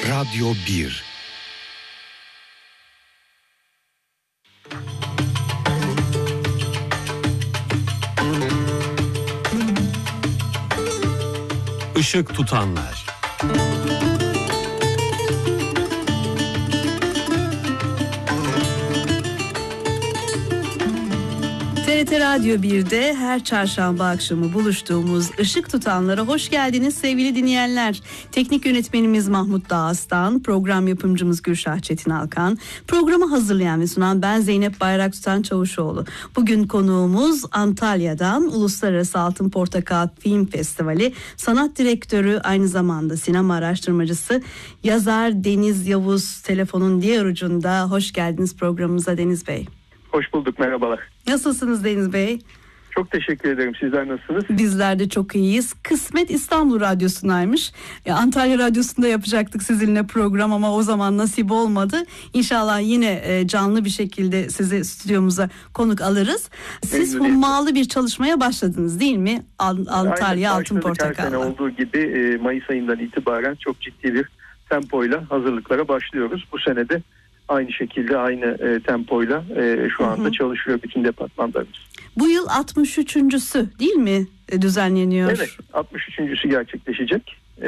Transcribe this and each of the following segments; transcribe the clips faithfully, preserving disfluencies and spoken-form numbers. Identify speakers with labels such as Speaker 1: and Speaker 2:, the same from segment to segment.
Speaker 1: Radyo bir. Işık tutanlar.
Speaker 2: T R T Radyo bir'de her çarşamba akşamı buluştuğumuz Işık Tutanlara hoş geldiniz sevgili dinleyenler. Teknik yönetmenimiz Mahmut Dağıstan, program yapımcımız Gülşah Çetin Alkan, programı hazırlayan ve sunan ben Zeynep Bayraktutan Çavuşoğlu. Bugün konuğumuz Antalya'dan Uluslararası Altın Portakal Film Festivali sanat direktörü, aynı zamanda sinema araştırmacısı, yazar Deniz Yavuz telefonun diğer ucunda. Hoş geldiniz programımıza Deniz Bey.
Speaker 3: Hoş bulduk, merhabalar.
Speaker 2: Nasılsınız Deniz Bey?
Speaker 3: Çok teşekkür ederim. Sizler nasılsınız?
Speaker 2: Bizler de çok iyiyiz. Kısmet İstanbul Radyosu'ndaymış. Ya, Antalya Radyosu'nda yapacaktık sizinle program ama o zaman nasip olmadı. İnşallah yine e, canlı bir şekilde sizi stüdyomuza konuk alırız. Siz hummalı bir çalışmaya başladınız değil mi? An- Antalya
Speaker 3: Aynen,
Speaker 2: Altın Portakal'la.
Speaker 3: Her sene olduğu gibi e, Mayıs ayından itibaren çok ciddi bir tempoyla hazırlıklara başlıyoruz. Bu sene de aynı şekilde aynı e, tempoyla e, şu anda hı hı. çalışıyor bütün departmanlarımız.
Speaker 2: Bu yıl altmış üçüncüsü değil mi e, düzenleniyor?
Speaker 3: Evet, altmış üçüncüsü gerçekleşecek. E,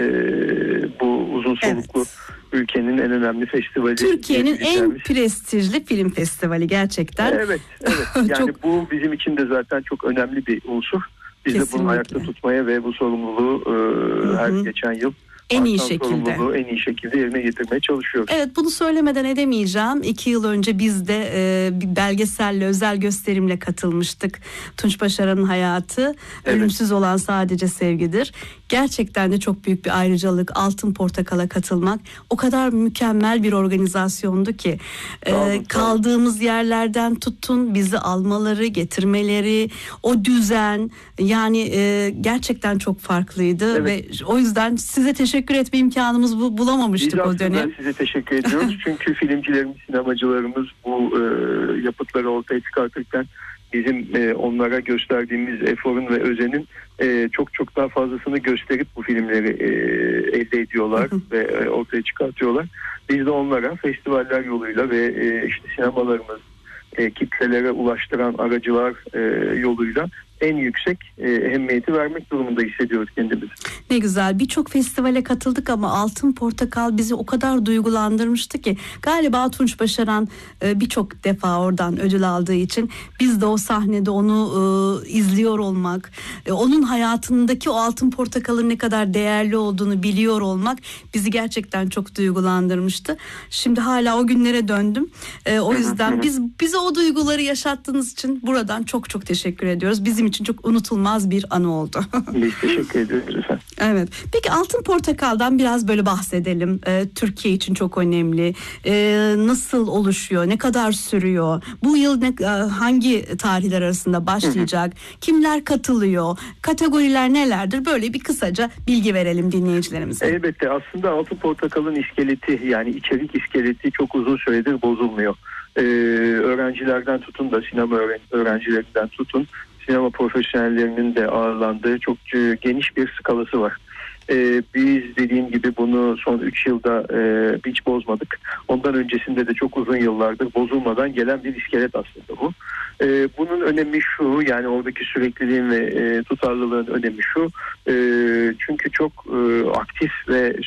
Speaker 3: bu uzun soluklu evet. ülkenin en önemli festivali.
Speaker 2: Türkiye'nin en prestijli film festivali gerçekten.
Speaker 3: Evet, evet. Yani çok... bu bizim için de zaten çok önemli bir unsur. Biz Kesinlikle. de bunu ayakta tutmaya ve bu sorumluluğu e, her geçen yıl
Speaker 2: en iyi şekilde
Speaker 3: en iyi şekilde yerine getirmeye çalışıyoruz.
Speaker 2: Evet, bunu söylemeden edemeyeceğim. İki yıl önce biz de e, bir belgeselle, özel gösterimle katılmıştık. Tunç Başaran'ın hayatı, evet. Ölümsüz olan sadece sevgidir. Gerçekten de çok büyük bir ayrıcalık Altın Portakal'a katılmak. O kadar mükemmel bir organizasyondu ki e, olun, kaldığımız yerlerden tutun bizi almaları, getirmeleri, o düzen yani e, gerçekten çok farklıydı. Evet. Ve o yüzden size teşekkür etme imkanımız bu, bulamamıştık
Speaker 3: Biz
Speaker 2: o dönem.
Speaker 3: Biz size teşekkür ediyoruz. Çünkü filmcilerimiz, sinemacılarımız bu e, yapıtları ortaya çıkartırken bizim e, onlara gösterdiğimiz eforun ve özenin e, çok çok daha fazlasını gösterip bu filmleri e, elde ediyorlar ve e, ortaya çıkartıyorlar. Biz de onlara festivaller yoluyla ve e, işte sinemalarımız e, kitlelere ulaştıran aracılar e, yoluyla en yüksek e, ehemmiyeti vermek durumunda hissediyoruz kendimizi.
Speaker 2: Ne güzel. Birçok festivale katıldık ama Altın Portakal bizi o kadar duygulandırmıştı ki galiba Tunç Başaran e, birçok defa oradan ödül aldığı için biz de o sahnede onu e, izliyor olmak, e, onun hayatındaki o Altın Portakal'ın ne kadar değerli olduğunu biliyor olmak bizi gerçekten çok duygulandırmıştı. Şimdi hala o günlere döndüm. E, o yüzden biz bize o duyguları yaşattığınız için buradan çok çok teşekkür ediyoruz. Bizim için çok unutulmaz bir anı oldu.
Speaker 3: Biz teşekkür ediyoruz efendim.
Speaker 2: Evet. Peki Altın Portakal'dan biraz böyle bahsedelim. Ee, Türkiye için çok önemli. Ee, nasıl oluşuyor? Ne kadar sürüyor? Bu yıl ne, hangi tarihler arasında başlayacak? Hı hı. Kimler katılıyor? Kategoriler nelerdir? Böyle bir kısaca bilgi verelim dinleyicilerimize.
Speaker 3: Elbette. Aslında Altın Portakal'ın iskeleti, yani içerik iskeleti çok uzun süredir bozulmuyor. Ee, öğrencilerden tutun da sinema öğren- öğrencilerinden tutun sinema profesyonellerinin de ağırlandığı çok geniş bir skalası var. Ee, biz dediğim gibi bunu son üç yılda e, hiç bozmadık. Ondan öncesinde de çok uzun yıllardır bozulmadan gelen bir iskelet aslında bu. Ee, bunun önemi şu, yani oradaki sürekliliğin ve e, tutarlılığın önemi şu. E, çünkü çok e, aktif ve